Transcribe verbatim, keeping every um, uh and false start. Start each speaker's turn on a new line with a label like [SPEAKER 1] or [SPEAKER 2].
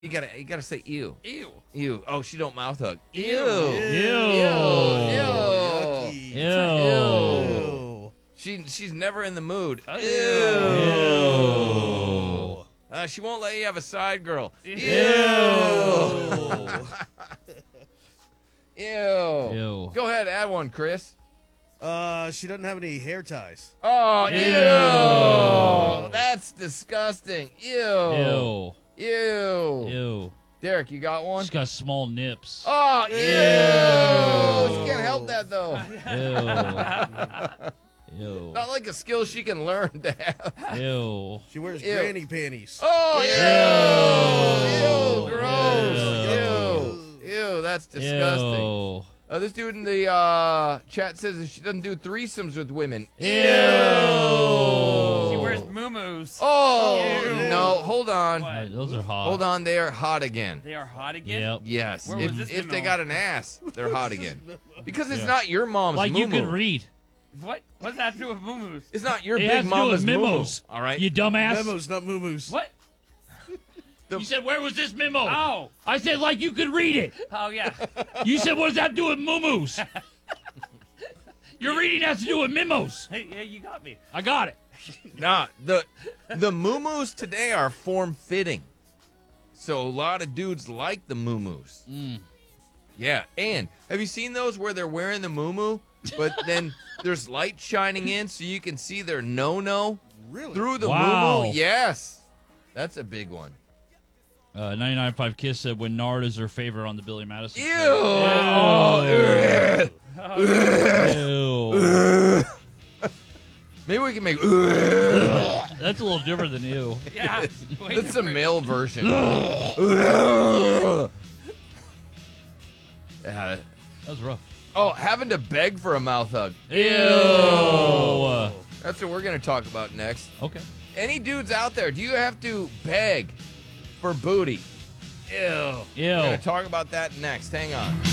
[SPEAKER 1] You gotta, you gotta say ew.
[SPEAKER 2] Ew.
[SPEAKER 1] Ew. Oh, she don't mouth hug. Ew.
[SPEAKER 2] Ew.
[SPEAKER 1] Ew.
[SPEAKER 3] Yucky.
[SPEAKER 1] Ew.
[SPEAKER 3] Ew.
[SPEAKER 1] She, she's never in the mood. Ew.
[SPEAKER 3] Ew.
[SPEAKER 1] Uh, she won't let you have a side girl. Ew.
[SPEAKER 3] Ew.
[SPEAKER 1] Ew.
[SPEAKER 4] Ew.
[SPEAKER 1] Go ahead, add one, Chris.
[SPEAKER 3] Uh, she doesn't have any hair ties.
[SPEAKER 1] Oh, ew.
[SPEAKER 4] Ew.
[SPEAKER 1] That's disgusting. Ew.
[SPEAKER 4] Ew.
[SPEAKER 1] Ew.
[SPEAKER 4] Ew.
[SPEAKER 1] Derek, you got one?
[SPEAKER 4] She's got small nips.
[SPEAKER 1] Oh, ew.
[SPEAKER 3] Ew.
[SPEAKER 1] She can't help that, though.
[SPEAKER 4] Ew. Ew.
[SPEAKER 1] Not like a skill she can learn to have.
[SPEAKER 4] Ew.
[SPEAKER 3] She wears
[SPEAKER 1] Ew.
[SPEAKER 3] granny panties.
[SPEAKER 1] Oh, ew.
[SPEAKER 3] Ew.
[SPEAKER 1] Ew. Gross.
[SPEAKER 3] Ew.
[SPEAKER 1] Ew. Ew. That's disgusting.
[SPEAKER 4] Ew.
[SPEAKER 1] Uh, this dude in the uh, chat says that she doesn't do threesomes with women.
[SPEAKER 4] Ew.
[SPEAKER 2] She wears moo-moos.
[SPEAKER 1] Oh,
[SPEAKER 2] Ew.
[SPEAKER 1] no. Hold on.
[SPEAKER 2] What?
[SPEAKER 4] Uh, Those are hot.
[SPEAKER 1] Hold on. They are hot again.
[SPEAKER 2] They are hot again?
[SPEAKER 4] Yep.
[SPEAKER 1] Yes.
[SPEAKER 2] Where was
[SPEAKER 1] If,
[SPEAKER 2] this
[SPEAKER 1] if they
[SPEAKER 2] memo?
[SPEAKER 1] got an ass, they're hot again. Because it's
[SPEAKER 4] Yeah.
[SPEAKER 1] not your mom's
[SPEAKER 4] Like you
[SPEAKER 1] moo-moo.
[SPEAKER 4] can read.
[SPEAKER 2] What? What does that have to do with moo-moos?
[SPEAKER 1] It's not your
[SPEAKER 4] It
[SPEAKER 1] big
[SPEAKER 4] has to do
[SPEAKER 1] mama's
[SPEAKER 4] with
[SPEAKER 1] moo-moo.
[SPEAKER 4] memos.
[SPEAKER 1] All right?
[SPEAKER 4] You dumbass.
[SPEAKER 3] Memos, not moo-moos.
[SPEAKER 2] What?
[SPEAKER 1] The-
[SPEAKER 4] You said, where was this memo?
[SPEAKER 2] Oh.
[SPEAKER 4] I said, like you could read it.
[SPEAKER 2] Oh, yeah.
[SPEAKER 4] You said, what does that do with moo-moos? Your reading has to do with memos.
[SPEAKER 2] Hey, yeah, you got me.
[SPEAKER 4] I got it.
[SPEAKER 1] Nah, the the moo-moos today are form-fitting. So a lot of dudes like the moo-moos.
[SPEAKER 4] Mm.
[SPEAKER 1] Yeah, and have you seen those where they're wearing the moo-moo, but then there's light shining in so you can see their no-no
[SPEAKER 3] Really?
[SPEAKER 1] through the
[SPEAKER 4] Wow.
[SPEAKER 1] moo-moo? Yes. That's a big one.
[SPEAKER 4] Uh, ninety-nine point five Kiss said when Nard is her favorite on the Billy Madison
[SPEAKER 1] Ew.
[SPEAKER 4] show.
[SPEAKER 1] Oh,
[SPEAKER 4] Ew.
[SPEAKER 1] maybe we can make
[SPEAKER 4] That's a little different than you.
[SPEAKER 2] Yeah. Wait
[SPEAKER 1] That's
[SPEAKER 2] a
[SPEAKER 1] a
[SPEAKER 2] minute.
[SPEAKER 1] male version. Yeah.
[SPEAKER 4] That's rough.
[SPEAKER 1] Oh, having to beg for a mouth hug.
[SPEAKER 4] Ew.
[SPEAKER 1] That's what we're going to talk about next.
[SPEAKER 4] Okay.
[SPEAKER 1] Any dudes out there, do you have to beg for booty? Ew.
[SPEAKER 4] Ew.
[SPEAKER 1] We're going to talk about that next. Hang on.